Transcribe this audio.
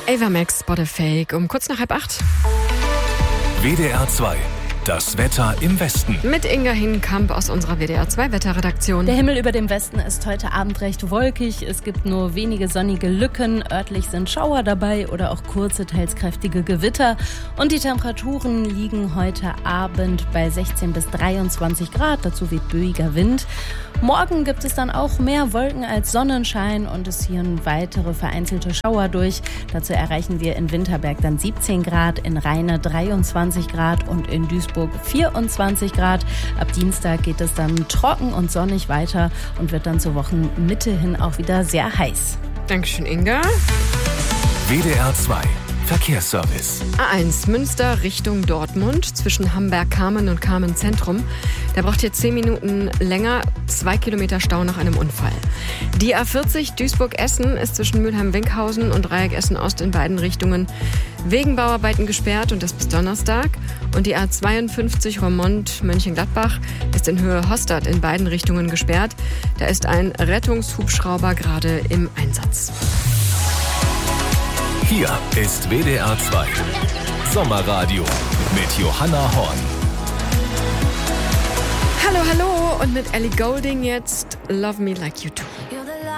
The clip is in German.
Ava Max, Spot a Fake, um kurz nach 7:30. WDR 2. Das Wetter im Westen. Mit Inga Hinkamp aus unserer WDR 2 Wetterredaktion. Der Himmel über dem Westen ist heute Abend recht wolkig. Es gibt nur wenige sonnige Lücken. Örtlich sind Schauer dabei oder auch kurze, teils kräftige Gewitter. Und die Temperaturen liegen heute Abend bei 16 bis 23 Grad. Dazu weht böiger Wind. Morgen gibt es dann auch mehr Wolken als Sonnenschein und es ziehen weitere vereinzelte Schauer durch. Dazu erreichen wir in Winterberg dann 17 Grad, in Rheine 23 Grad und in Duisburg 24 Grad. Ab Dienstag geht es dann trocken und sonnig weiter und wird dann zur Wochenmitte hin auch wieder sehr heiß. Dankeschön, Inga. WDR 2. Verkehrsservice. A1 Münster Richtung Dortmund zwischen Hamberg-Kamen und Kamen-Zentrum. Der braucht hier 10 Minuten länger, 2 Kilometer Stau nach einem Unfall. Die A40 Duisburg-Essen ist zwischen Mülheim-Winkhausen und Dreieck Essen-Ost in beiden Richtungen wegen Bauarbeiten gesperrt und das bis Donnerstag. Und die A52 Roermond-Mönchengladbach ist in Höhe Hostad in beiden Richtungen gesperrt. Da ist ein Rettungshubschrauber gerade im Einsatz. Hier ist WDR 2. Sommerradio mit Johanna Horn. Hallo, hallo und mit Ellie Goulding jetzt Love Me Like You Do.